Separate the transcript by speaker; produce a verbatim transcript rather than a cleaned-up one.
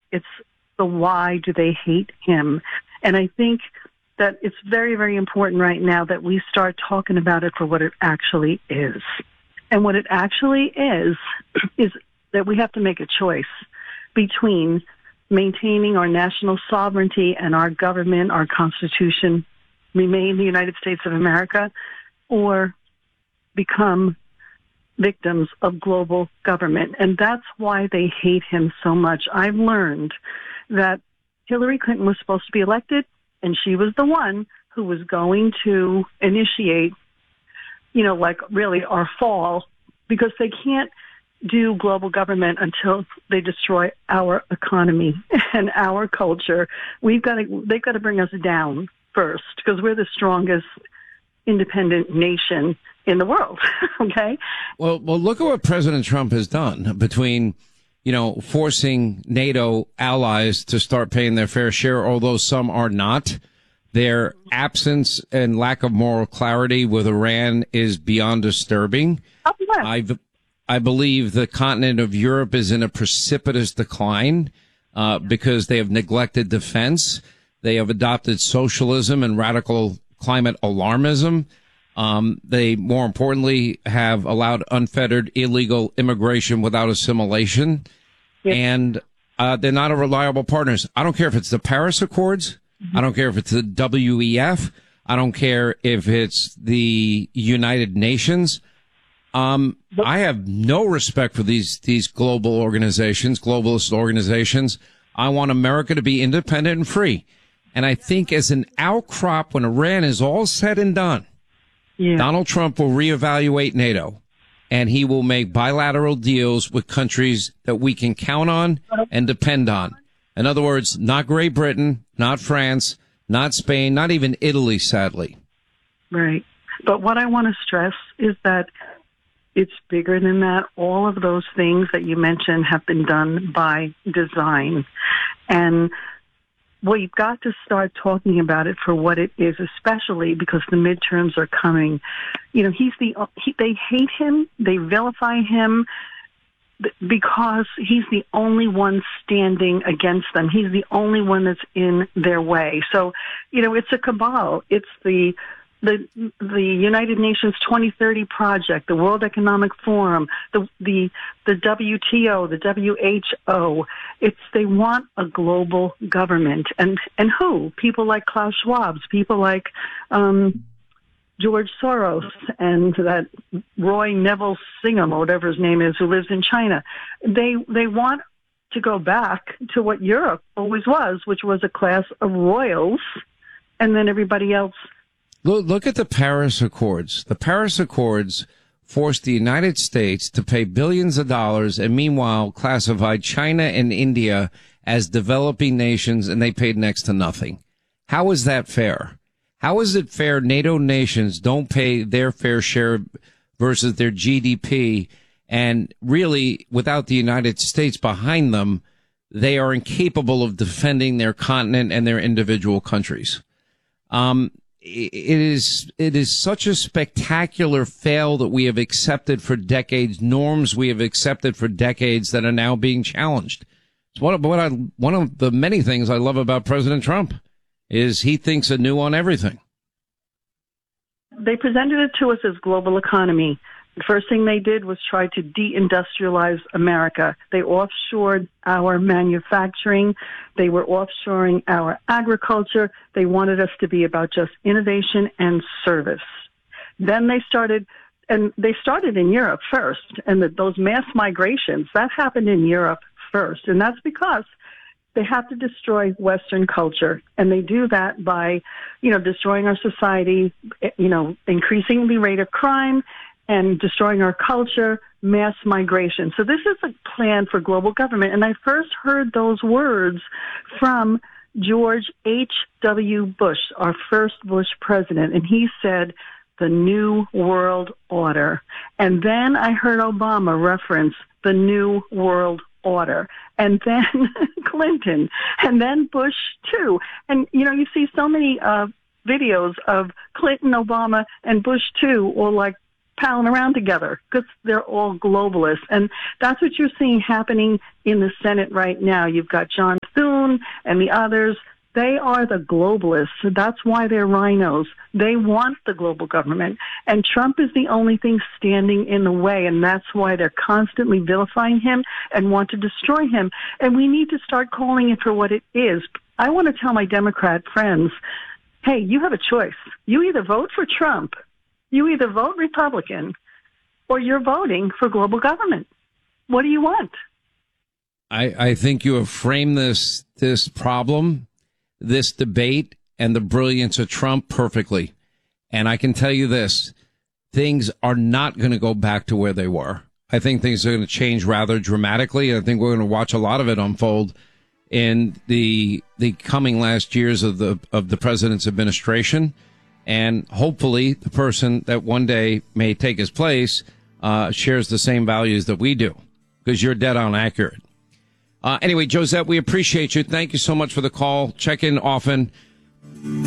Speaker 1: It's the why do they hate him? And I think that it's very, very important right now that we start talking about it for what it actually is. And what it actually is, is that we have to make a choice between maintaining our national sovereignty and our government, our Constitution, remain the United States of America, or become victims of global government. And that's why they hate him so much. I've learned that Hillary Clinton was supposed to be elected, and she was the one who was going to initiate, you know, like really our fall, because they can't do global government until they destroy our economy and our culture. We've got to, they've got to bring us down first, because we're the strongest independent nation in the world. Okay.
Speaker 2: Well, well, look at what President Trump has done between, you know, forcing NATO allies to start paying their fair share, although some are not. Their absence and lack of moral clarity with Iran is beyond disturbing.
Speaker 1: Oh, yeah.
Speaker 2: I've, I believe the continent of Europe is in a precipitous decline uh, because they have neglected defense. They have adopted socialism and radical climate alarmism. Um, they, more importantly, have allowed unfettered illegal immigration without assimilation. Yep. And uh, they're not a reliable partners. I don't care if it's the Paris Accords. Mm-hmm. I don't care if it's the W E F. I don't care if it's the United Nations. Um, I have no respect for these, these global organizations, globalist organizations. I want America to be independent and free. And I think as an outcrop, when Iran is all said and done, yeah. Donald Trump will reevaluate NATO, and he will make bilateral deals with countries that we can count on and depend on. In other words, not Great Britain, not France, not Spain, not even Italy, sadly.
Speaker 1: Right. But what I want to stress is that it's bigger than that. All of those things that you mentioned have been done by design. And we've got to start talking about it for what it is, especially because the midterms are coming. You know, he's the, he, they hate him, they vilify him because he's the only one standing against them. He's the only one that's in their way. So, you know, it's a cabal. It's the, the, the United Nations twenty thirty project, the World Economic Forum, the, the, the W T O, the W H O. It's, they want a global government. And, and who? People like Klaus Schwab, people like, um, George Soros and that Roy Neville Singham, or whatever his name is, who lives in China. They, they want to go back to what Europe always was, which was a class of royals, and then everybody else.
Speaker 2: Look, look at the Paris Accords. The Paris Accords forced the United States to pay billions of dollars and meanwhile classified China and India as developing nations, and they paid next to nothing. How is that fair? How is it fair NATO nations don't pay their fair share versus their G D P, and really, without the United States behind them, they are incapable of defending their continent and their individual countries? Um, it is, it is such a spectacular fail that we have accepted for decades, norms we have accepted for decades that are now being challenged. It's one of, what I, one of the many things I love about President Trump is he thinks anew on everything.
Speaker 1: They presented it to us as global economy. The first thing they did was try to deindustrialize America. They offshored our manufacturing. They were offshoring our agriculture. They wanted us to be about just innovation and service. Then they started, and they started in Europe first, and the, those mass migrations, that happened in Europe first. And that's because they have to destroy Western culture, and they do that by, you know, destroying our society, you know, increasing the rate of crime and destroying our culture, mass migration. So this is a plan for global government. And I first heard those words from George H W Bush, our first Bush president, and he said, the New World Order. And then I heard Obama reference the New World Order, and then Clinton, and then Bush too. And, you know, you see so many uh, videos of Clinton, Obama, and Bush too, all like palling around together because they're all globalists. And that's what you're seeing happening in the Senate right now. You've got John Thune and the others. They are the globalists. So that's why they're rhinos. They want the global government. And Trump is the only thing standing in the way. And that's why they're constantly vilifying him and want to destroy him. And we need to start calling it for what it is. I want to tell my Democrat friends, hey, you have a choice. You either vote for Trump, you either vote Republican, or you're voting for global government. What do you want?
Speaker 2: I, I think you have framed this this problem, this debate, and the brilliance of Trump perfectly. And I can tell you this, things are not going to go back to where they were. I think things are going to change rather dramatically. I think we're going to watch a lot of it unfold in the the coming last years of the of the president's administration. And hopefully the person that one day may take his place uh, shares the same values that we do, because you're dead on accurate. Uh, anyway, Josette, we appreciate you. Thank you so much for the call. Check in often.